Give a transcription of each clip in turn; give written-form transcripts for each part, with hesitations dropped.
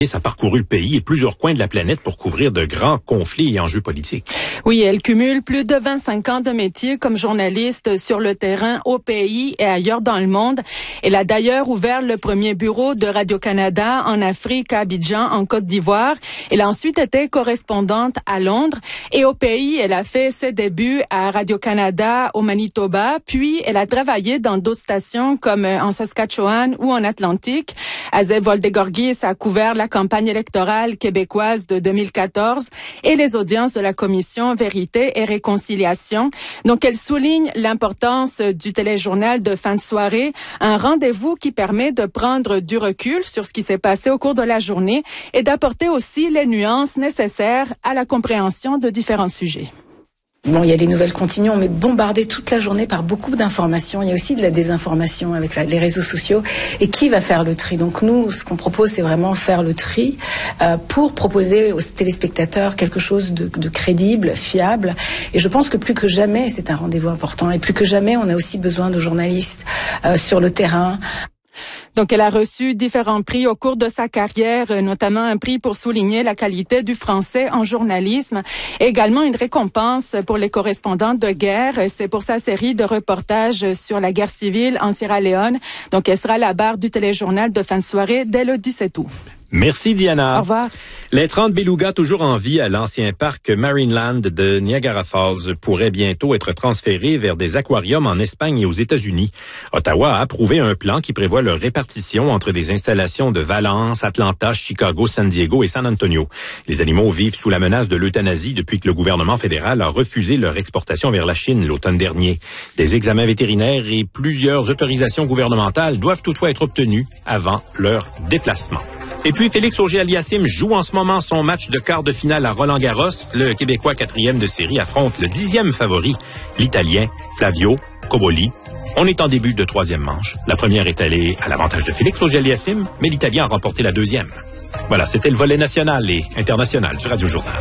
a parcouru le pays et plusieurs coins de la planète pour couvrir de grands conflits et enjeux politiques. Oui, elle cumule plus de 25 ans de métier comme journaliste sur le terrain au pays et ailleurs dans le monde. Elle a d'ailleurs ouvert le premier bureau de Radio-Canada en Afrique, à Abidjan, en Côte d'Ivoire. Elle a ensuite été correspondante à Londres et au pays, elle a fait ses débuts à Radio-Canada au Manitoba, puis elle a travaillé dans d'autres stations comme en Saskatchewan ou en Atlantique. Azeb Voldegorgis a couvert la campagne électorale québécoise de 2014 et les audiences de la commission Vérité et Réconciliation. Donc, elle souligne l'importance du téléjournal de fin de soirée, un rendez-vous qui permet de prendre du recul sur ce qui s'est passé au cours de la journée et d'apporter aussi les nuances nécessaires à la compréhension de différents sujets. Bon, il y a les nouvelles continuent, on est bombardé toute la journée par beaucoup d'informations. Il y a aussi de la désinformation avec les réseaux sociaux. Et qui va faire le tri? Donc nous, ce qu'on propose, c'est vraiment faire le tri pour proposer aux téléspectateurs quelque chose de crédible, fiable. Et je pense que plus que jamais, c'est un rendez-vous important. Et plus que jamais, on a aussi besoin de journalistes sur le terrain. Donc, elle a reçu différents prix au cours de sa carrière, notamment un prix pour souligner la qualité du français en journalisme, et également une récompense pour les correspondants de guerre. C'est pour sa série de reportages sur la guerre civile en Sierra Leone. Donc, elle sera à la barre du téléjournal de fin de soirée dès le 17 août. Merci, Diana. Au revoir. Les 30 belugas toujours en vie à l'ancien parc Marineland de Niagara Falls pourraient bientôt être transférés vers des aquariums en Espagne et aux États-Unis. Ottawa a approuvé un plan qui prévoit leur répartition entre des installations de Valence, Atlanta, Chicago, San Diego et San Antonio. Les animaux vivent sous la menace de l'euthanasie depuis que le gouvernement fédéral a refusé leur exportation vers la Chine l'automne dernier. Des examens vétérinaires et plusieurs autorisations gouvernementales doivent toutefois être obtenus avant leur déplacement. Et puis, Félix Auger-Aliassime joue en ce moment son match de quart de finale à Roland-Garros. Le Québécois 4e de série affronte le 10e favori, l'Italien Flavio Cobolli. On est en début de 3e manche. La première est allée à l'avantage de Félix Auger-Aliassime, mais l'Italien a remporté la 2e. Voilà, c'était le volet national et international du Radio Journal.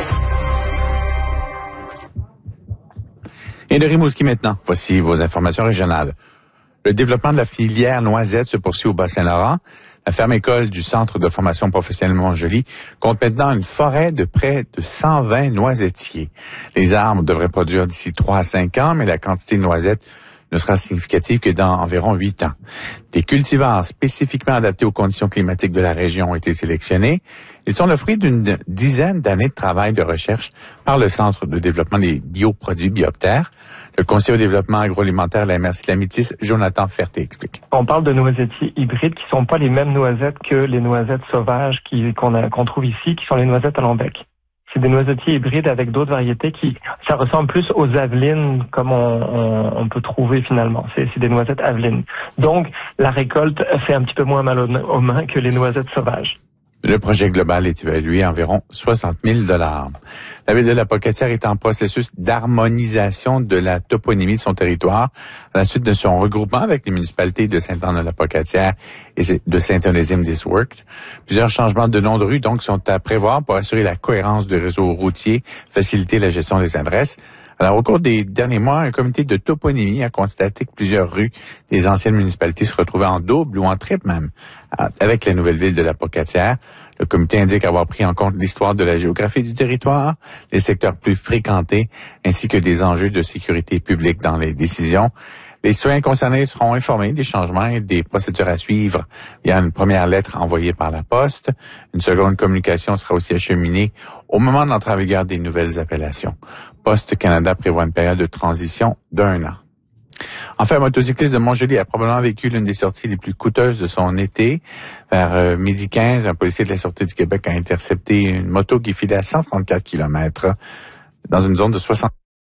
Et de Rimouski maintenant, voici vos informations régionales. Le développement de la filière noisette se poursuit au Bas-Saint-Laurent. La ferme école du Centre de formation professionnelle Montjoly compte maintenant une forêt de près de 120 noisettiers. Les arbres devraient produire d'ici 3 à 5 ans, mais la quantité de noisettes ne sera significative que dans environ 8 ans. Des cultivars spécifiquement adaptés aux conditions climatiques de la région ont été sélectionnés. Ils sont le fruit d'une dizaine d'années de travail de recherche par le Centre de développement des bioproduits Bioptère. Le conseiller au développement agroalimentaire de la MRC de la Métis, Jonathan Ferté, explique. On parle de noisettiers hybrides qui sont pas les mêmes noisettes que les noisettes sauvages qu'on trouve ici, qui sont les noisettes à long bec. C'est des noisettiers hybrides avec d'autres variétés ça ressemble plus aux avelines comme on peut trouver finalement. C'est des noisettes avelines. Donc, la récolte fait un petit peu moins mal aux mains que les noisettes sauvages. Le projet global est évalué à environ 60 000 $. La ville de la Pocatière est en processus d'harmonisation de la toponymie de son territoire à la suite de son regroupement avec les municipalités de Sainte-Anne-de-la-Pocatière et de Saint-Onésime-des-Works. Plusieurs changements de nom de rue donc sont à prévoir pour assurer la cohérence du réseau routier, faciliter la gestion des adresses. Alors, au cours des derniers mois, un comité de toponymie a constaté que plusieurs rues des anciennes municipalités se retrouvaient en double ou en triple même avec la nouvelle ville de la Pocatière. Le comité indique avoir pris en compte l'histoire de la géographie du territoire, les secteurs plus fréquentés, ainsi que des enjeux de sécurité publique dans les décisions. Les citoyens concernés seront informés des changements et des procédures à suivre via une première lettre envoyée par la poste. Une seconde communication sera aussi acheminée au moment de l'entrée en vigueur des nouvelles appellations. Poste Canada prévoit une période de transition d'1 an. Enfin, un motocycliste de Montjoly a probablement vécu l'une des sorties les plus coûteuses de son été. Vers 12h15, un policier de la Sûreté du Québec a intercepté une moto qui filait à 134 km dans une zone de 60.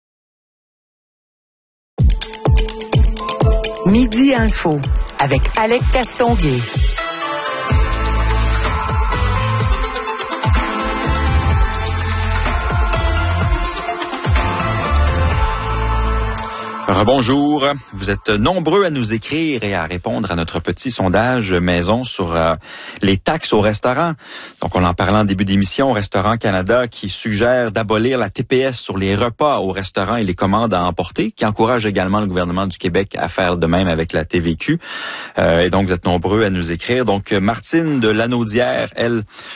Midi Info avec Alec Castonguay. Rebonjour. Vous êtes nombreux à nous écrire et à répondre à notre petit sondage maison sur les taxes au restaurant. Donc, on en parlait en début d'émission, Restaurant Canada qui suggère d'abolir la TPS sur les repas au restaurant et les commandes à emporter, qui encourage également le gouvernement du Québec à faire de même avec la TVQ. Et donc, vous êtes nombreux à nous écrire. Donc, Martine de Lanaudière, elle,